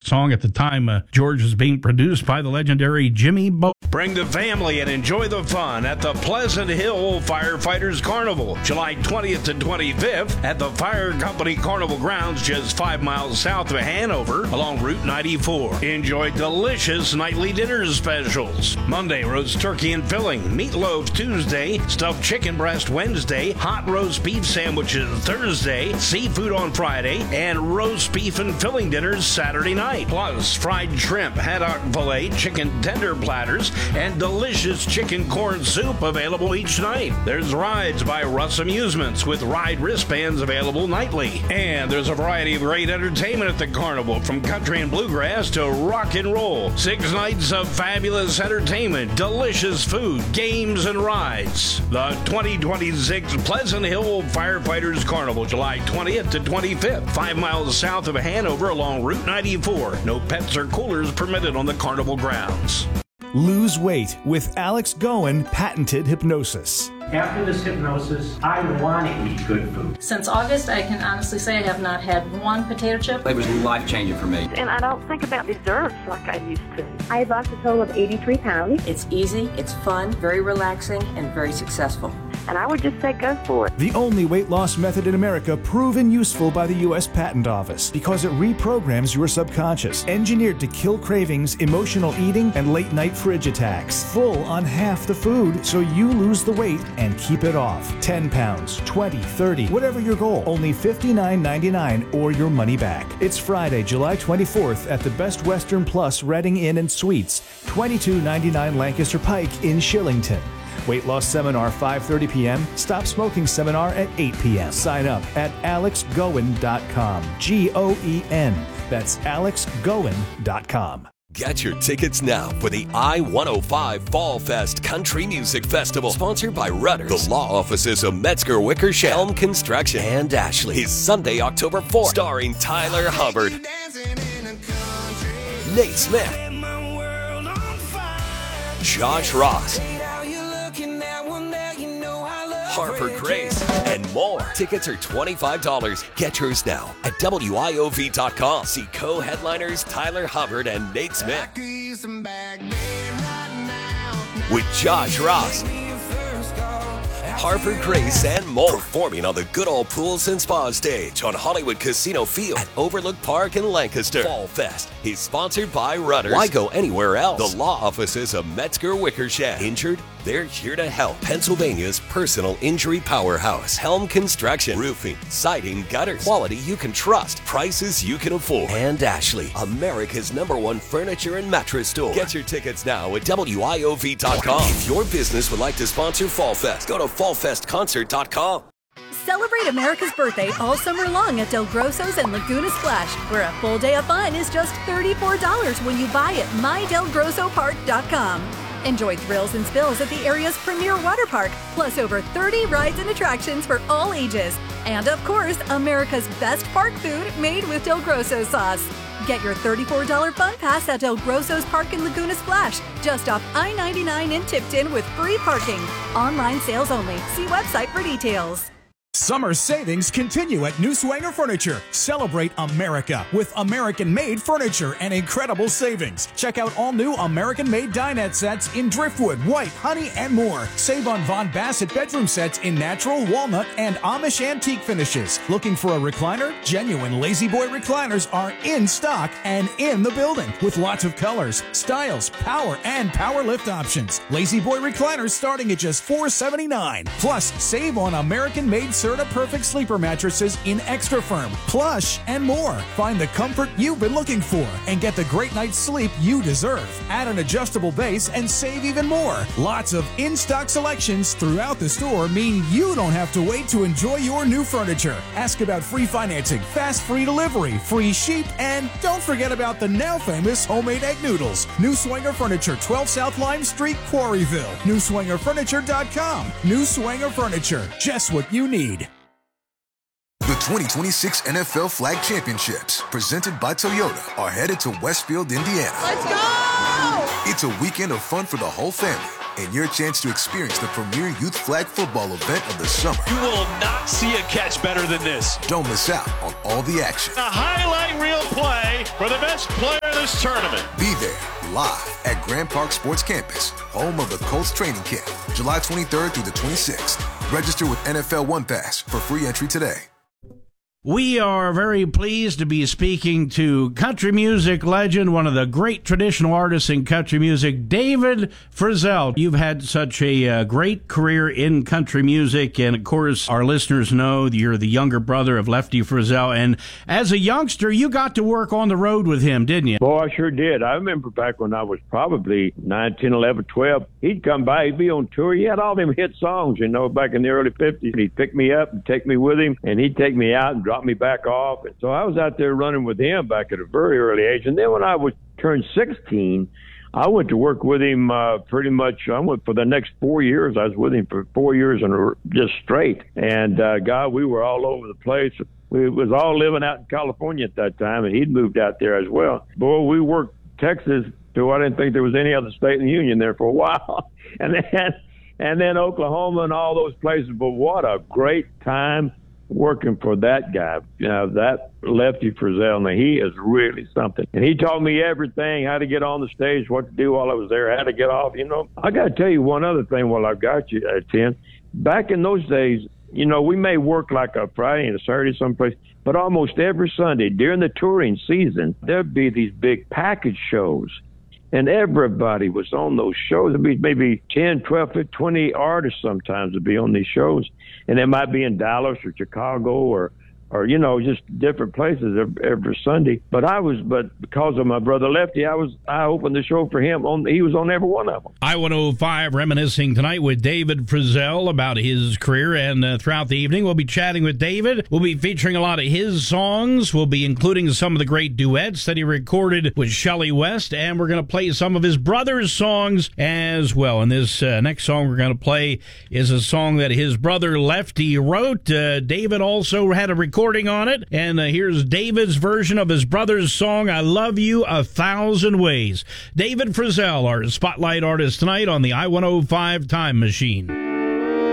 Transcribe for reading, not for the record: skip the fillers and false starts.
song at the time George was being produced by the legendary Jimmy Bo. Bring the family and enjoy the fun at the Pleasant Hill Firefighters Carnival, July 20th to 25th at the Fire Company Carnival Grounds, just 5 miles south of Hanover along Route 94. Enjoy delicious nightly dinner specials. Monday, roast turkey and filling. Meatloaf Tuesday. Stuffed chicken breast Wednesday. Hot roast beef sandwiches Thursday. Seafood on Friday. And roast beef and filling dinners Saturday night. Plus, fried shrimp, haddock fillet, chicken tender platters, and delicious chicken corn soup available each night. There's rides by Russ Amusements with ride wristbands available nightly. And there's a variety of great entertainment at the carnival, from country and bluegrass to rock and roll. 6 nights of fabulous entertainment, delicious food, games, and rides. The 2026 Pleasant Hill Firefighters Carnival, July 20th to 25th, 5 miles south of Hanover along Route 94. No pets or coolers permitted on the carnival grounds. Lose weight with Alex Goen patented hypnosis. After this hypnosis, I want to eat good food. Since August, I can honestly say I have not had one potato chip. It was life-changing for me. And I don't think about desserts like I used to. I lost a total of 83 pounds. It's easy, it's fun, very relaxing, and very successful. And I would just say go for it. The only weight loss method in America proven useful by the U.S. Patent Office because it reprograms your subconscious. Engineered to kill cravings, emotional eating, and late-night fridge attacks. Full on half the food so you lose the weight and keep it off. 10 pounds, 20, 30, whatever your goal. Only $59.99 or your money back. It's Friday, July 24th at the Best Western Plus Reading Inn and Suites, $22.99 Lancaster Pike in Shillington. Weight loss seminar 5:30 p.m. Stop smoking seminar at 8 p.m. Sign up at alexgoen.com. Goen. That's alexgoen.com. Get your tickets now for the I-105 Fall Fest Country Music Festival, sponsored by Rudders, the law offices of Metzger Wickersham, Helm Construction, and Ashley. Is Sunday, October 4th, starring Tyler Hubbard, Nate Smith, Josh Ross, Harper Grace, and more. Tickets are $25. Get yours now at WIOV.com. See co-headliners Tyler Hubbard and Nate Smith with Josh Ross, Harper Grace, and more. Performing on the Good Old Pools and Spa stage on Hollywood Casino Field at Overlook Park in Lancaster. Fall Fest is sponsored by Rudders. Why go anywhere else? The law offices of Metzger Wickersham. Injured? They're here to help. Pennsylvania's personal injury powerhouse. Helm Construction. Roofing, siding, gutters. Quality you can trust. Prices you can afford. And Ashley, America's #1 furniture and mattress store. Get your tickets now at WIOV.com. If your business would like to sponsor Fall Fest, go to fallfestconcert.com. Celebrate America's birthday all summer long at Del Grosso's and Laguna Splash, where a full day of fun is just $34 when you buy at mydelgrossopark.com. Enjoy thrills and spills at the area's premier water park, plus over 30 rides and attractions for all ages. And of course, America's best park food made with Del Grosso sauce. Get your $34 fun pass at Del Grosso's Park in Laguna Splash, just off I-99 in Tipton with free parking. Online sales only. See website for details. Summer savings continue at New Swanger Furniture. Celebrate America with American-made furniture and incredible savings. Check out all new American-made dinette sets in driftwood, white, honey, and more. Save on Von Bassett bedroom sets in natural, walnut, and Amish antique finishes. Looking for a recliner? Genuine Lazy Boy recliners are in stock and in the building with lots of colors, styles, power, and power lift options. Lazy Boy recliners starting at just $479. Plus, save on American-made Serta Perfect sleeper mattresses in extra firm, plush, and more. Find the comfort you've been looking for and get the great night's sleep you deserve. Add an adjustable base and save even more. Lots of in-stock selections throughout the store mean you don't have to wait to enjoy your new furniture. Ask about free financing, fast free delivery, free sheep, and don't forget about the now famous homemade egg noodles. New Swanger Furniture, 12 South Lime Street, Quarryville. NewSwangerFurniture.com. New Swanger Furniture, just what you need. The 2026 NFL Flag Championships, presented by Toyota, are headed to Westfield, Indiana. Let's go! It's a weekend of fun for the whole family and your chance to experience the premier youth flag football event of the summer. You will not see a catch better than this. Don't miss out on all the action. A highlight reel play for the best player in this tournament. Be there live at Grand Park Sports Campus, home of the Colts training camp, July 23rd through the 26th. Register with NFL One Pass for free entry today. We are very pleased to be speaking to country music legend, one of the great traditional artists in country music, David Frizzell. You've had such a great career in country music, and of course, our listeners know you're the younger brother of Lefty Frizzell, and as a youngster, you got to work on the road with him, didn't you? Boy, I sure did. I remember back when I was probably 9, 10, 11, 12, he'd come by, he'd be on tour. He had all them hit songs, back in the early 50s. He'd pick me up and take me with him, and he'd take me out and drop me back off. And so I was out there running with him back at a very early age. And then when I turned 16, I went to work with him pretty much. I went for the next 4 years. I was with him for 4 years and just straight. And God, we were all over the place. We was all living out in California at that time, and he'd moved out there as well. Boy, we worked Texas till I didn't think there was any other state in the union there for a while. And then Oklahoma and all those places. But what a great time working for that guy, that Lefty Frizzell. Now, he is really something. And he taught me everything, how to get on the stage, what to do while I was there, how to get off. I got to tell you one other thing while I've got you, Tim. Back in those days, we may work like a Friday and a Saturday someplace, but almost every Sunday during the touring season, there'd be these big package shows. And everybody was on those shows. There'd be maybe 10, 12, 15, 20 artists sometimes would be on these shows. And they might be in Dallas or Chicago or just different places every Sunday. But because of my brother Lefty, I opened the show for him. He was on every one of them. I-105 reminiscing tonight with David Frizzell about his career, and throughout the evening we'll be chatting with David. We'll be featuring a lot of his songs. We'll be including some of the great duets that he recorded with Shelley West, and we're going to play some of his brother's songs as well. And this next song we're going to play is a song that his brother Lefty wrote. David also had a recording on it, and here's David's version of his brother's song, I Love You 1,000 Ways. David Frizzell, our spotlight artist tonight on the I-105 Time Machine.